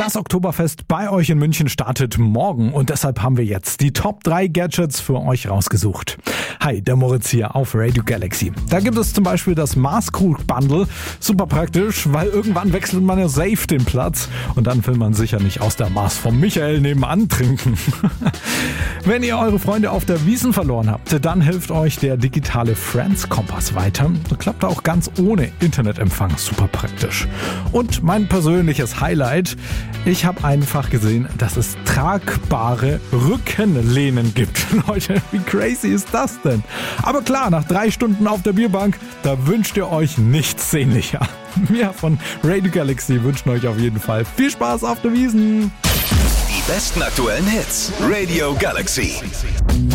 Das Oktoberfest bei euch in München startet morgen und deshalb haben wir jetzt die Top 3 Gadgets für euch rausgesucht. Hi, der Moritz hier auf Radio Galaxy. Da gibt es zum Beispiel das Maßkrug-Bundle. Super praktisch, weil irgendwann wechselt man ja safe den Platz und dann will man sicher nicht aus der Maß vom Michael nebenan trinken. Wenn ihr eure Freunde auf der Wiesn verloren habt, dann hilft euch der digitale Friends-Kompass weiter. Das klappt auch ganz ohne Internetempfang. Super praktisch. Und mein persönliches Highlight: Ich habe einfach gesehen, dass es tragbare Rückenlehnen gibt. Leute, wie crazy ist das denn? Aber klar, nach 3 Stunden auf der Bierbank, da wünscht ihr euch nichts sehnlicher. Wir von Radio Galaxy wünschen euch auf jeden Fall viel Spaß auf der Wiesn. Die besten aktuellen Hits. Radio Galaxy.